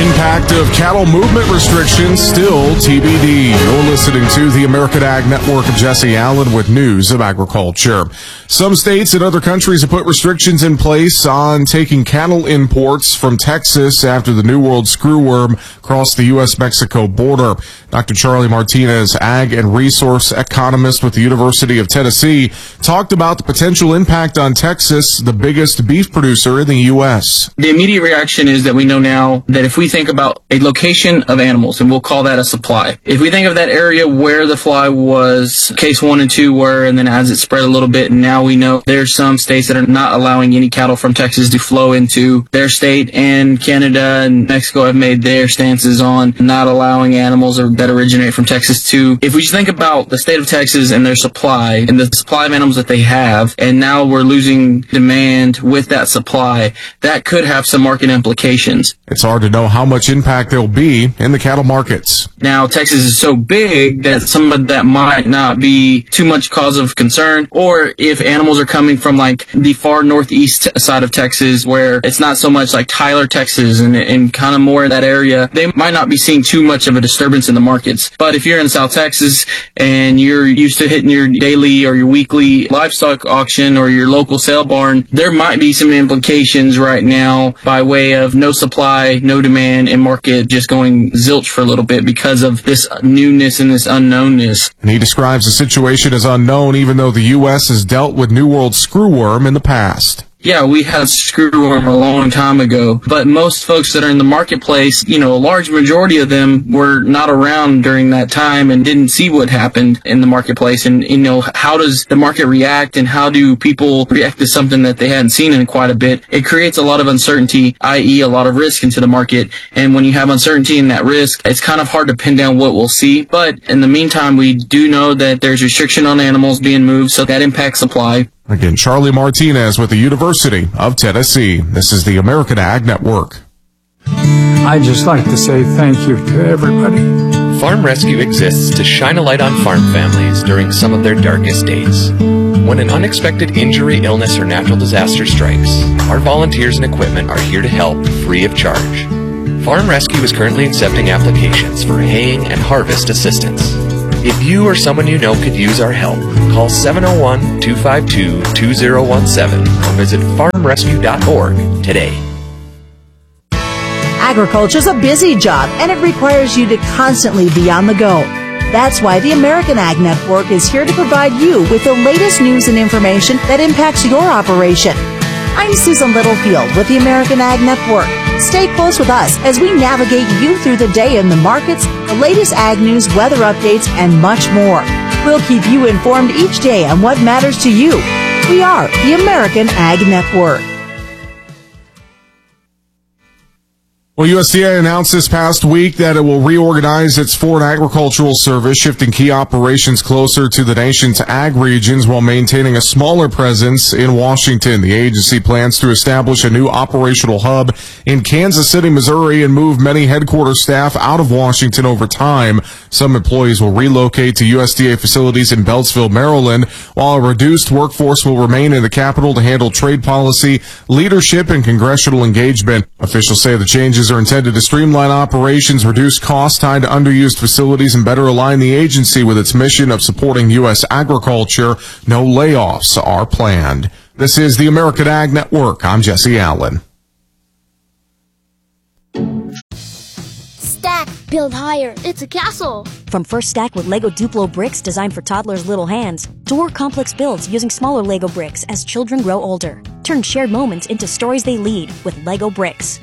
Impact of cattle movement restrictions still TBD. You're listening to the American Ag Network. Of Jesse Allen with news of agriculture. Some states and other countries have put restrictions in place on taking cattle imports from Texas after the New World screwworm crossed the U.S.-Mexico border. Dr. Charlie Martinez, ag and resource economist with the University of Tennessee, talked about the potential impact on Texas, the biggest beef producer in the U.S. The immediate reaction is that we know now that if we think about a location of animals, and we'll call that a supply, if we think of that area where the fly was, case 1 and 2 were, and then as it spread a little bit, and now we know there's some states that are not allowing any cattle from Texas to flow into their state, and Canada and Mexico have made their stances on not allowing animals that originate from Texas to. If we just think about the state of Texas and their supply, and the supply of animals that they have, and now we're losing demand with that supply, that could have some market implications. It's hard to know how much impact there'll be in the cattle markets. Now, Texas is so big that some of that might not be too much cause of concern, or if animals are coming from like the far northeast side of Texas where it's not so much like Tyler, Texas, and kind of more in that area, they might not be seeing too much of a disturbance in the markets. But if you're in South Texas and you're used to hitting your daily or your weekly livestock auction or your local sale barn, there might be some implications right now by way of no supply, no demand, and market just going zilch for a little bit because of this newness and this unknownness. And he describes the situation as unknown, even though the U.S. has dealt with New World screwworm in the past. Yeah, we had screwworm a long time ago, but most folks that are in the marketplace, a large majority of them were not around during that time and didn't see what happened in the marketplace. And, how does the market react and how do people react to something that they hadn't seen in quite a bit? It creates a lot of uncertainty, i.e. a lot of risk into the market. And when you have uncertainty in that risk, it's kind of hard to pin down what we'll see. But in the meantime, we do know that there's restriction on animals being moved, so that impacts supply. Again, Charlie Martinez with the University of Tennessee. This is the American Ag Network. I'd just like to say thank you to everybody. Farm Rescue exists to shine a light on farm families during some of their darkest days. When an unexpected injury, illness, or natural disaster strikes, our volunteers and equipment are here to help free of charge. Farm Rescue is currently accepting applications for haying and harvest assistance. If you or someone you know could use our help, call 701-252-2017 or visit farmrescue.org today. Agriculture is a busy job, and it requires you to constantly be on the go. That's why the American Ag Network is here to provide you with the latest news and information that impacts your operation. I'm Susan Littlefield with the American Ag Network. Stay close with us as we navigate you through the day in the markets, the latest ag news, weather updates, and much more. We'll keep you informed each day on what matters to you. We are the American Ag Network. Well, USDA announced this past week that it will reorganize its Foreign Agricultural Service, shifting key operations closer to the nation's ag regions while maintaining a smaller presence in Washington. The agency plans to establish a new operational hub in Kansas City, Missouri, and move many headquarters staff out of Washington over time. Some employees will relocate to USDA facilities in Beltsville, Maryland, while a reduced workforce will remain in the capital to handle trade policy, leadership, and congressional engagement. Officials say the changes are intended to streamline operations, reduce costs tied to underused facilities, and better align the agency with its mission of supporting U.S. agriculture. No layoffs are planned. This is the American Ag Network. I'm Jesse Allen. Stack, build higher. It's a castle. From First Stack with Lego Duplo bricks designed for toddlers' little hands, to more complex builds using smaller Lego bricks as children grow older. Turn shared moments into stories they lead with Lego bricks.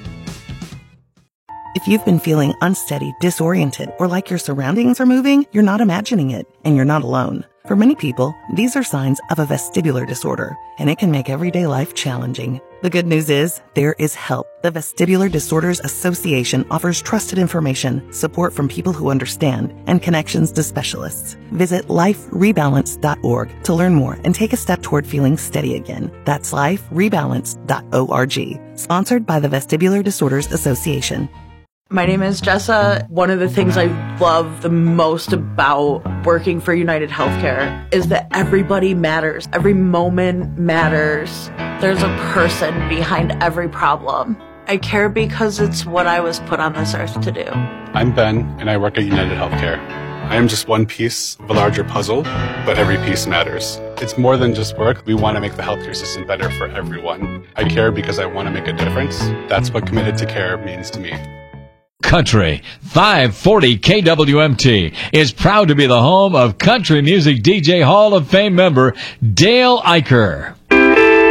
If you've been feeling unsteady, disoriented, or like your surroundings are moving, you're not imagining it, and you're not alone. For many people, these are signs of a vestibular disorder, and it can make everyday life challenging. The good news is, there is help. The Vestibular Disorders Association offers trusted information, support from people who understand, and connections to specialists. Visit liferebalance.org to learn more and take a step toward feeling steady again. That's liferebalance.org. Sponsored by the Vestibular Disorders Association. My name is Jessa. One of the things I love the most about working for United Healthcare is that everybody matters. Every moment matters. There's a person behind every problem. I care because it's what I was put on this earth to do. I'm Ben, and I work at United Healthcare. I am just one piece of a larger puzzle, but every piece matters. It's more than just work. We want to make the healthcare system better for everyone. I care because I want to make a difference. That's what Committed to Care means to me. Country 540 KWMT is proud to be the home of country music DJ Hall of Fame member Dale Eicher.